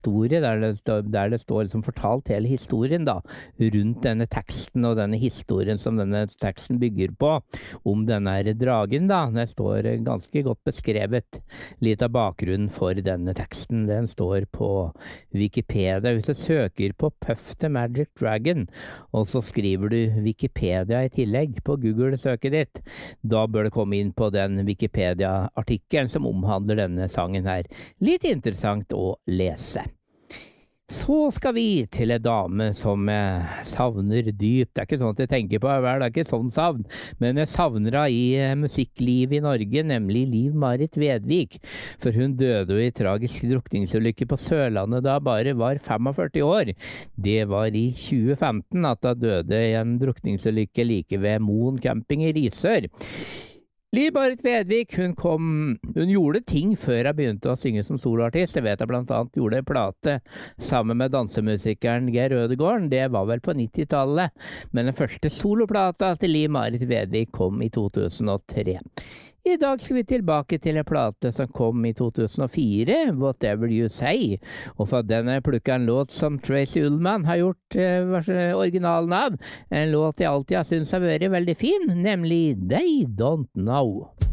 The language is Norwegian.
historie, der det står liksom fortalt hele historien da, rundt denne teksten og denne historien som denne teksten bygger på, om denne her dragen da. Det står ganske godt beskrevet litt av bakgrunnen for denne teksten. Den står på Wikipedia. Hvis du søker på Puff the Magic Dragon, og så skriver du Wikipedia i tillegg på Google-søket ditt, da bør du komme inn på den Wikipedia-artikkelen som omhandler denne sangen her. Litt interessant å lese. Så skal vi til en dame som savner dypt. Det ikke sånn at jeg tenker på hver dag, ikke sånn savn, men jeg savner henne i musikklivet i Norge, nemlig Liv-Marit Vedvik. For hun døde jo i tragisk drukningsulykke på Sørlandet da bare var 45 år. Det var i 2015 at hun døde i en drukningsulykke like ved Moen camping i Risør. Liv-Marit Vedvik, hun gjorde ting før hun begynte å synge som soloartist. Jeg vet hun blant annet gjorde en plate sammen med dansemusikeren Geir Ødegården. Det var vel på 90-tallet, men den første soloplata til Liv-Marit Vedvik kom i 2003. I dag skal vi tilbake til en plate som kom i 2004, Whatever You Say, og fra den plukket en låt som Tracy Ullman har gjort originalen av, en låt jeg alltid har syntes har vært veldig fin, nemlig They Don't Know.